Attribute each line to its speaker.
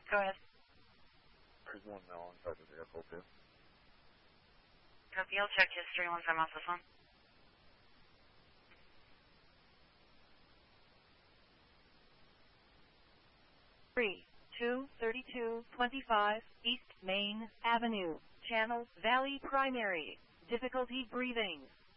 Speaker 1: Go ahead.
Speaker 2: There's one now inside the vehicle, too.
Speaker 1: Copy, I'll check history once I'm off the phone.
Speaker 3: Three, 23225 East Main Avenue, Channel Valley Primary. Difficulty breathing.